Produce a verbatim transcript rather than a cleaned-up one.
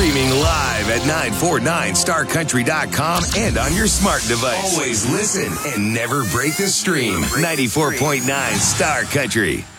Streaming live at nine forty-nine star country dot com and on your smart device. Always listen and never break the stream. ninety-four point nine Star Country.